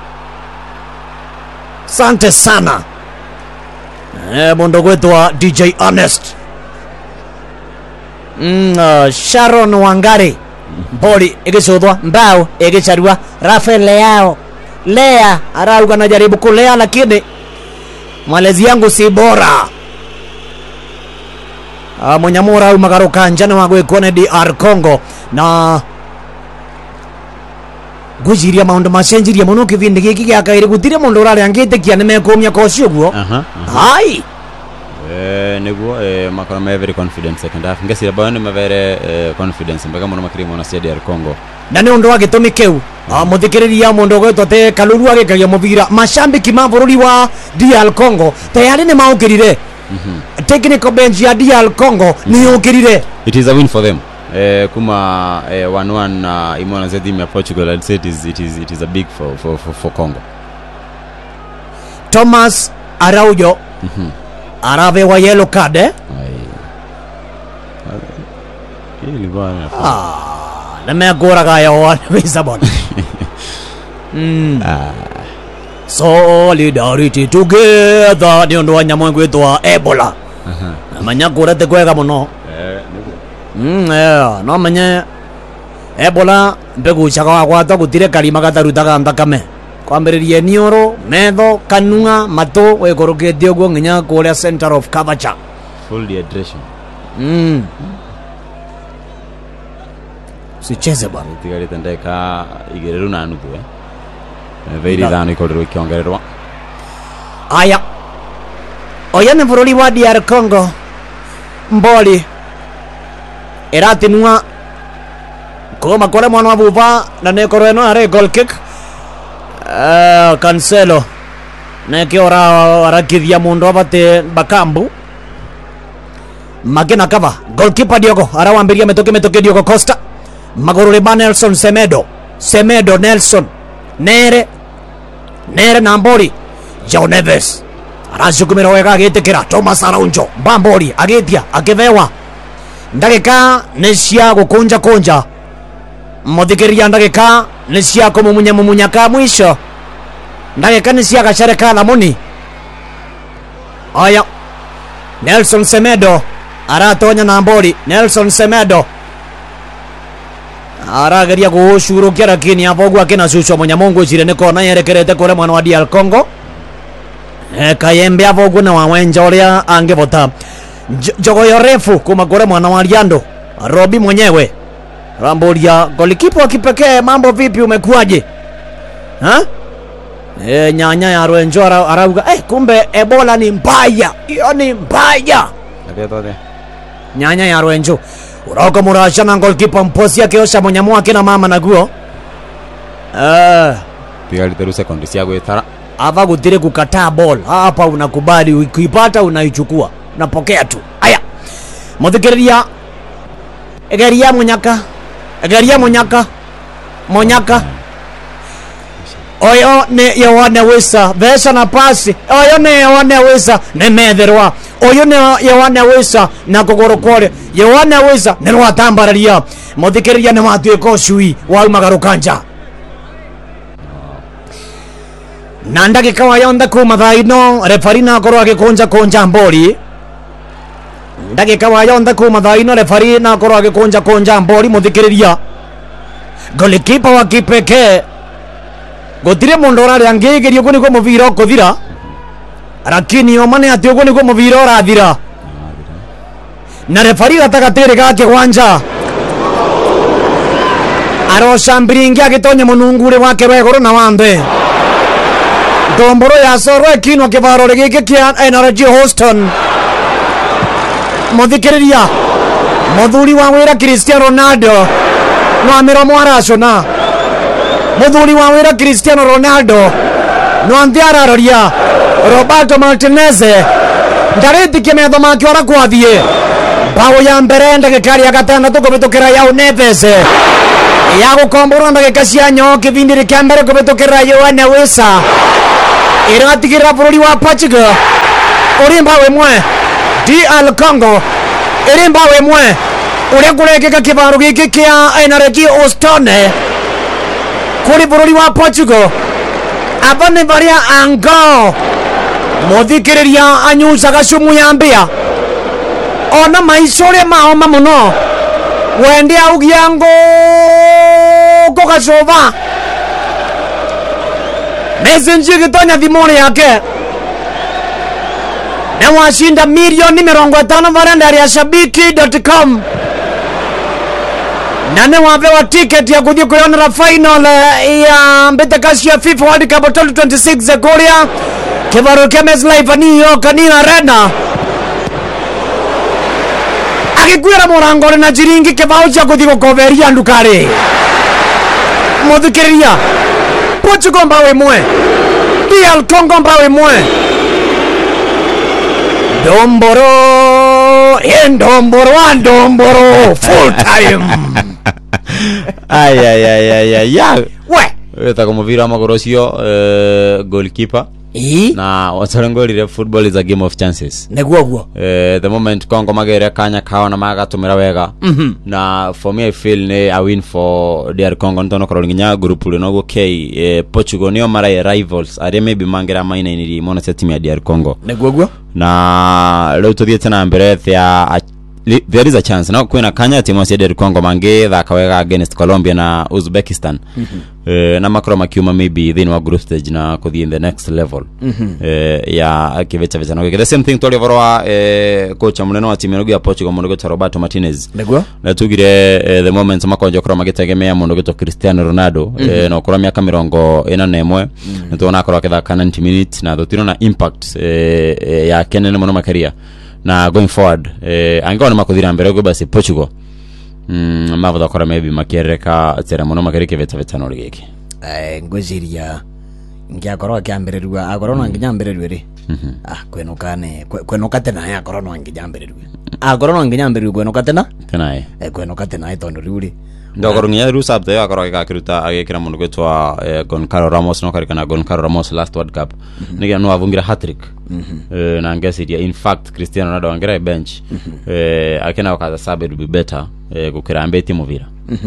Speaker 1: Sante sana eh, mundu gwetwa D J Honest mm, uh, Sharon Wangari Mboli igicuthwa mbao igicharua Rafael Leao Lea arauga na jaribu kulea lakini malezi yangu si bora. Uh, munyamura au magaruka njana wa gwikone D R Congo na gujiria maundu macenjiria muno kivindi giki gya kairi gutire mundu urari angite kia ne mekumya kocio guo
Speaker 2: aha
Speaker 1: hai
Speaker 2: eh neguo eh makora me very confident second half ngesira bana me very confidence mbega muno makiri mona C D R Congo
Speaker 1: na ne undu wa gitumi kiu a muthikiriria mundu gwetwa te Kalulu agikagia mubira mashambiki ma bururi wa D R Congo tayari ne maukirire mhm technical bench ya D R Congo ni ukirire.
Speaker 2: It is a win for them. Eh, kuma eh, one one uh, imona zedi ya Portugal. I'd say it is it is it is a big for for for, for Congo.
Speaker 1: Thomas Araujo
Speaker 2: mhm
Speaker 1: arave wa yellow card eh
Speaker 2: ili bwana
Speaker 1: ah na megora ga yawa visa bon mm
Speaker 2: ah
Speaker 1: solidarity together ni ndo wanyamwe gwetwa Ebola
Speaker 2: aha
Speaker 1: amanyagura te kwega muno
Speaker 2: eh
Speaker 1: mm eh no manye Ebola mbegu chaka gwata gutire kalima gatarutaga ndakame kwambiririe nioro metho kanunga mato wegorogetie uguo nginya kuria center of Kabacha
Speaker 2: full dehydration
Speaker 1: mm sicheze bwana
Speaker 2: tigari tendeka igereru na nuthu eh very dhano ikorero ikiongererwa
Speaker 1: aya oyane bururi wa D R Congo Mboli eratinwa koma kore mwana wa buba na nekoro eno are goal kick uh, Cancelo neke ora arakithia mundu abate Bakambu Magena kava goalkeeper Diogo arawambiria metoke metoke Diogo Costa magorore ba Nelson Semedo Semedo Nelson Nere Nere na Mboli João Neves arashukumira wega agitikira Thomas Araujo Mbamboli agitia akivewa ndagika necia gukunja kunja muthikiria ndagika necia kumumunya mumunya ka mwisho ndagika necia gacereka na muni aya Nelson Semedo aratonya na Mboli Nelson Semedo arageria gucurukia lakini avogu akina cucwa munyamungu cire ni kona yerekerete kure mwana wa D R Congo e kayembe avogu na wawenja uria angivota jogoyo refu kuma kure mwana wa Liando Robi mwenyewe Rambolia golikipa kipekee mambo vipi umekuaje ha e nyanya ya Rwenjo arauga eh kumbe Ebola ni mbaya hiyo ni mbaya
Speaker 2: ndio
Speaker 1: nyanya ya Rwenjo urauka murasha na goalkeeper mposi yake osha munyamu akina mama naguo eh
Speaker 2: tigari teru second cia gwithara
Speaker 1: ava gutire kukataa ball hapa unakubali ukipata unaichukua unapokea tu aya muthikiriria egeria munyaka egeria munyaka munyaka oyo ne yawane wisa vesa na pasi oyo ne yawane wisa ne metherwa oyo ne yawane wisa na kugorokore yawane wisa ne rwatambararia muthikiriria ne matweko cui wa magarukanja nanda gikawa yonda kuma thaino refarina korwa agikunja kunja Mboli ndagika wa yonda kuma thaino refarina korwa agikunja kunja Mboli muthikiriria goalkeeper wa kipekee gutire mundu urari angigerio kuni ko muvira kuthira lakini omane ati ugo ni ko muvira urathira na refari gatagatiri ga kiwanja aroshambiringia gitonye munungure wake wegoro na wambe ndomboro ya sorwe kinwa kivaro giki kia N R G Houston muthikiriria muthuri wa wira Cristiano Ronaldo no amiro mwaracona muthuri wa wira Cristiano Ronaldo no andiara roria Roberto Martinez ndariti kimetho makiora kwathie bao ya mbere ndagikari ya gatandatu kubitukira Yao Neves ya gukomborwa ndagika cia nyo kivindiri kia mbere kubitukira Yoane Wissa iratigira bururi wa Portugal urimba wemwe D R Congo irimba wemwe uria kurekeka kibaru giki kia Energy Ostone kuri bururi wa Portugal abane baria ango muthikiriria anyucaga cumu ya mbia ona maicore maoma muno wende augia ngo gogacova message gitonya thimuri yake na washinda milioni mirongo itano varenda ya shabiki dot com na ne wapewa ticket ya kuthia kuonera final ya mbetakashi ya FIFA World Cup twenty twenty-six ya Korea kibaru kia mes live ni yo kanina arena akikwira morangore na jiringi kibao cha kuthia kuveria ndukare muthikiria Portugal mbawe mwe D R Congo mbawe mwe Domboro endomboro andomboro full time
Speaker 2: ay ay ay ay ay ya
Speaker 1: we
Speaker 2: eta como vira magorocio uh, goalkeeper
Speaker 1: e
Speaker 2: na watarangolire football is a game of chances
Speaker 1: neguo guo
Speaker 2: uh, the moment Congo magere kanya kawa na magatumira wega
Speaker 1: mm -hmm.
Speaker 2: na for me I feel ne a win for D R Congo ntono korolinya group le no okay uh, Portugal nio mara rivals are maybe mangira maina ni mona team ya D R Congo
Speaker 1: neguo guo
Speaker 2: na leo tudie tena mbere ya there is a chance na kwena kanya timu ya D R Congo mange thaka wega against Colombia na Uzbekistan mm -hmm. uh, na makro makiuma maybe then wa group stage na kuthie in the next level mm -hmm. uh, ya kivecha vecha no the same thing tole vorwa uh, coach muneno wa timu ya Portugal mundo geta Roberto Martinez
Speaker 1: negwa
Speaker 2: na tugire uh, the moment makonjo kro magitegemea mundo geta Cristiano Ronaldo mm -hmm. uh, na kura miaka mirongo ina nemwe mm -hmm. nto na kro akithaka ninety minutes na thotino na impact uh, uh, ya kenene muno makaria na going forward eh angona makuthira mbere go basi Portugal mm mavuda kora maybe makiereka tsera muno makereke veta veta no ligeki
Speaker 1: eh ngoziria ngia korwa kiambererwa akorona nginya mbererwe ri ah kwenokane kwenokate na ya korona nginya mbererwe ah korona nginya mbererwe kwenokate na
Speaker 2: kana eh
Speaker 1: kwenokate na itondo riuri
Speaker 2: ndo korunya rusa abde akora akakiruta agekira muno gwetwa Goncalo Ramos no karikana Goncalo Ramos last World Cup niga no avungira hat-trick na ngesiria in fact Cristiano Ronaldo angira bench eh akena wakaza sabe to be better gukira ambeti muvira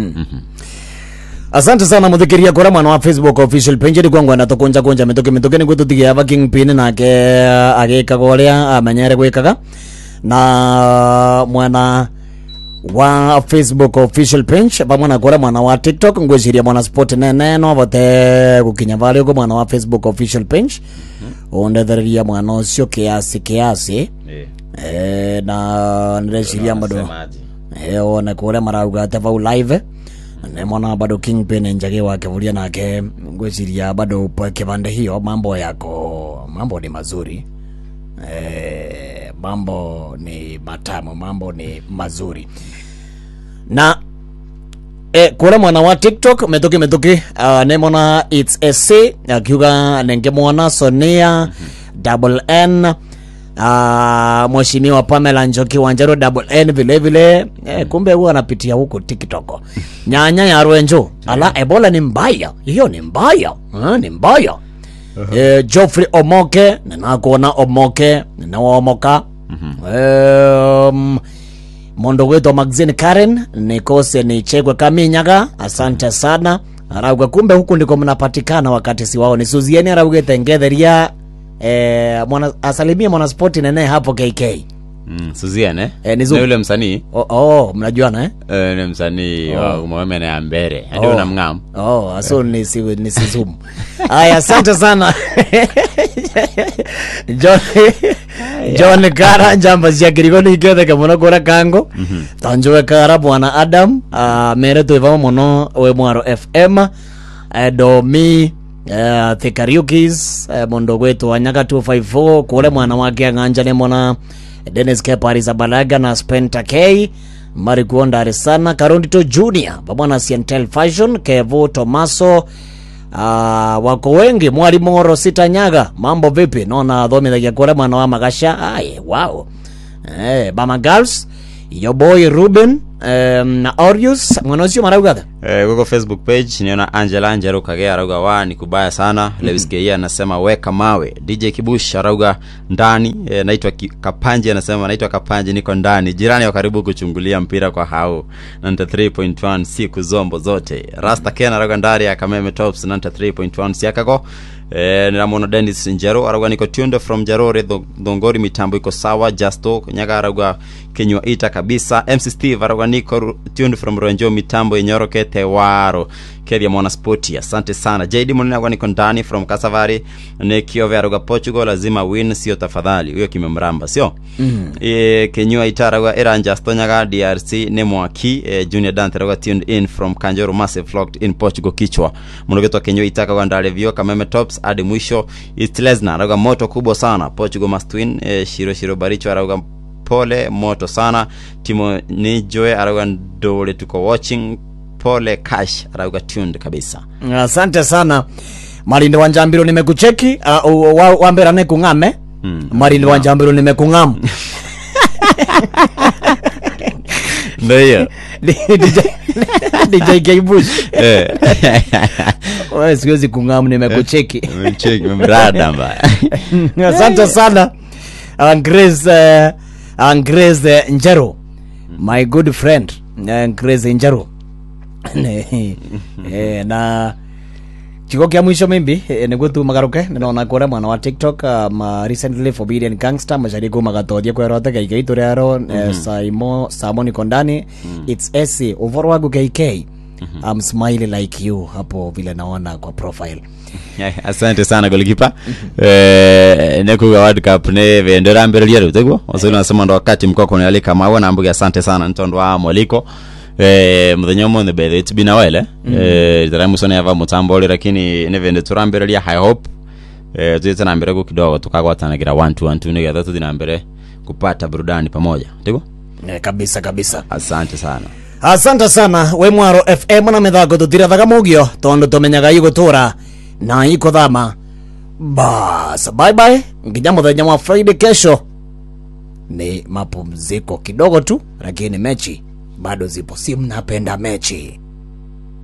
Speaker 1: asante sana muthikiria kora mwana wa Facebook official page ni kwangu na tokonja konja metoke metoke ni gututigia aba Kingpin nake ageka goria amenyere gwikaga na mwana wa Facebook official page pamwana kora mwana wa TikTok ngweziria mwana sport nene no bote gukinya vale go mwana wa Facebook official page onde dharia mwana ocio kiasi kiasi eh na nireciria bado eh ona kora marauga ta vau live ne mwana bado Kingpin njage wake vulia nake ngweziria bado kwa kibande hiyo mambo yako mambo ni mazuri eh mambo ni matamu mambo ni mazuri na eh kura mwana wa TikTok metoke metoke uh, nemona it's a c akiuga nenge mwana Sonia mm-hmm. double N uh, mheshimiwa Pamela Njoki Wanjaro double N vile vile eh, kumbe huwa anapitia huko TikTok nyanya ya Rwenjo ala Ebola ni mbaya hiyo ni mbaya eh, ni mbaya uh-huh. eh, Geoffrey Omoke na kuona Omoke na Omoka mm-hmm. um, mondo wetu Magazine Karen nikose ni chegwe kaminyaga asante sana arauga kumbe huku ndiko mnapatikana wakati si wao ni Suzieni arauga tengetheria eh mwana asalimia mwana sport nene hapo K K
Speaker 2: mm Suzieni eh,
Speaker 1: eh ni
Speaker 2: yule msanii
Speaker 1: oh, oh mnajuana eh
Speaker 2: eh ni msanii oh. wa umeme na mbere ndio oh. na mngam
Speaker 1: oh aso ni si ni si zoom aya asante sana John John Kara njamba cia kirigoni ikethe kamuna kura kango mm -hmm. tanjoe Kara bwana Adam uh, mere tu ivamo muno we mwaro F M uh, Domi uh, Thikariukis uh, mondo gwetu Wanyaga two five four kule mwana wake nganja ne mwana Dennis K Paris Abalaga na Spenta K Mari kuonda aresana Karondito Junior pamwana Sientel Fashion Kevo Tomaso Ah, wako wengi. Mwalimu Rosita Nyaga, mambo vipi? Naona thomithagia kore mwana wa Magasha. Ai, wow. Eh, Bama Girls, your boy Ruben, um, na Orius, mwanozio maraugatha.
Speaker 2: Eh, Google Facebook page niona Angela Angelo Kagea arauga wa ni kubaya sana. Mm-hmm. Lewis Geia anasema weka mawe. D J Kibush arauga ndani. Eh, naitwa Kapanje anasema naitwa Kapanje niko ndani. Jirani wa karibu kuchungulia mpira kwa hao. ninety three point one siku zombo zote. Rasta Ken arauga ndari ya Kameme Tops ninety three point one siakago. Eh, niramuona Dennis Njero arauga niko tuned from Jarore Dongori mitambo iko sawa. Justo Nyaga arauga Kenywa ita kabisa. M C Steve arauga niko tuned from Ronjo mitambo Inyoroke Tewaro Kedia Mwana Sporti. Asante sana. J D Munina arauga niko ndani from Kasavari. Nekiove arauga Portugal lazima win sio tafadhali. Huyo kimemramba sio? Mm. E, Kenywa ita arauga Era Justo Nyaga D R C Nemwaki. E, Junior Dante arauga tuned in from Kanjoro Massive Flocked in Portugal kichwa. Munogeto Kenywa ita kwa ndale vio Kameme Tops hadi mwisho. East Lesnar arauga moto kubwa sana. Portugal must win. E, Shiro Shiro Baricho arauga pole moto sana. Timo Nijoe arauga ndole tuko watching. Pole Cash arauga tuned kabisa.
Speaker 1: Asante sana. Marinde wa Njambiro nimekucheki. Uh, wa, wambera ne kungame. Hmm. Marinde wa Njambiro nimekungam.
Speaker 2: Ndio.
Speaker 1: D J Kibush. Eh. Wewe siwezi kungamu nimekucheki.
Speaker 2: Nimecheki mbrada mbaya.
Speaker 1: Asante sana. Grace uh, Grace uh, Njero. My good friend. Uh, Grace Njero. Eh na chiko kia mwisho mimbi eh, niguo tu magaruke ninaona kore mwana wa TikTok um, recently Forbidden Gangster mashariku magatodia kwa rote K K turiaro mm -hmm. eh, Saimo Samoni Kondani mm -hmm. It's Essie over wangu K K. Mm-hmm. I'm smiling like you hapo vile naona kwa profile.
Speaker 2: Yeah, asante sana golikipa. Mm-hmm. Eh nekuga World Cup ne vendera mbere lyeru tego. Wasuli nasema ndo wakati mkoko ni alika mawa na mbuga asante sana ntondo wa mwaliko. Eh mudhenyo mo nebele it's been a while eh. Mm-hmm. Eh taramu sone ava mutambole lakini ne vende turambere lya high hope. Eh tuite na mbere ko kidogo tukagwatana gira one two one two nigga tatu dina mbere kupata burudani pamoja. Tego?
Speaker 1: Eh kabisa kabisa.
Speaker 2: Asante sana.
Speaker 1: Asante sana we Mwaro F M na methago tutira thaga mugio tondo tumenyaga igutura na iko thama. Bas bye bye. Ngija muthenya wa Friday kesho ni mapumziko kidogo tu, lakini mechi bado zipo. Si mnapenda mechi?